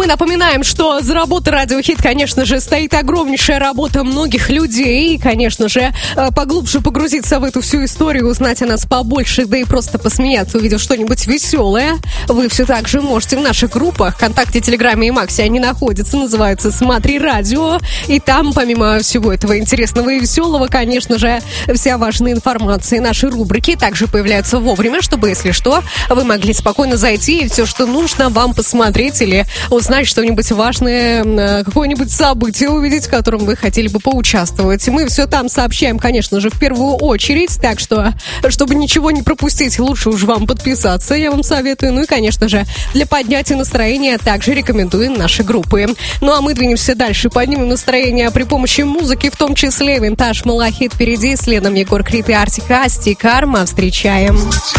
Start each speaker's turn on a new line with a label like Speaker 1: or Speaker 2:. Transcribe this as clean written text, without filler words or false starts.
Speaker 1: мы напоминаем, что за работой Радио Хит, конечно же, стоит огромнейшая работа многих людей. И, конечно же, поглубже погрузиться в эту всю историю, узнать о нас побольше, да и просто посмеяться, увидев что-нибудь веселое. Вы все так же можете в наших группах ВКонтакте, Телеграме и Максе. Они находятся, называются «Смотри радио». И там, помимо всего этого интересного и веселого, конечно же, вся важная информация и наши рубрики также появляются вовремя, чтобы, если что, вы могли спокойно зайти и все, что нужно, вам посмотреть или узнать что-нибудь важное, какое-нибудь событие увидеть, в котором вы хотели бы поучаствовать. Мы все там сообщаем, конечно же, в первую очередь, так что, чтобы ничего не пропустить, лучше уж вам подписаться, я вам советую. Ну и, конечно же, для поднятия настроения также рекомендуем наши группы. Ну а мы двинемся дальше, поднимем настроение при помощи музыки, в том числе «Винтаж», «Малахит» впереди, следом Егор Крид и Артик Асти. «Карма». Встречаем.